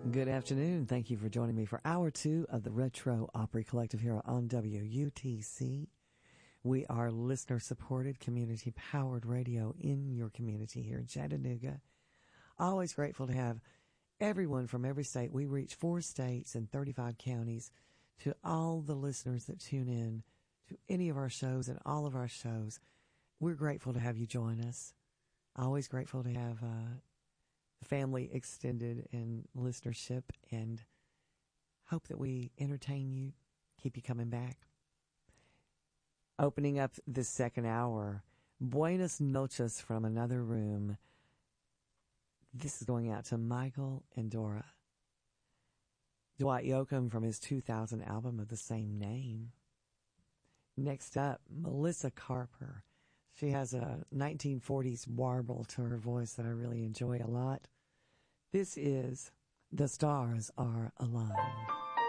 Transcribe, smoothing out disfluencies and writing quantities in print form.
Good afternoon. Thank you for joining me for hour two of the Retro Opry Collective here on WUTC. We are listener-supported, community-powered radio in your community here in Chattanooga. Always grateful to have everyone from every state. We reach 4 states and 35 counties. To all the listeners that tune in to any of our shows and all of our shows, we're grateful to have you join us. Always grateful to have family extended and listenership, and hope that we entertain you, keep you coming back. Opening up this second hour, Buenas noches from another room. This is going out to Michael and Dora. Dwight Yoakam from his 2000 album of the same name. Next up, Melissa Carper. She has a 1940s warble to her voice that I really enjoy a lot. This is The Stars Are Aligned.